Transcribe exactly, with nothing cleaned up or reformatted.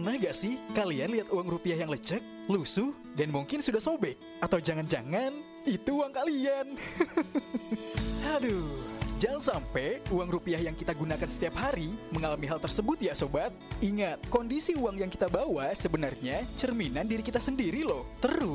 Pernah gak sih kalian lihat uang rupiah yang lecek, lusuh, dan mungkin sudah sobek? Atau jangan-jangan itu uang kalian? Aduh, jangan sampai uang rupiah yang kita gunakan setiap hari mengalami hal tersebut ya sobat. Ingat, kondisi uang yang kita bawa sebenarnya cerminan diri kita sendiri loh. Terus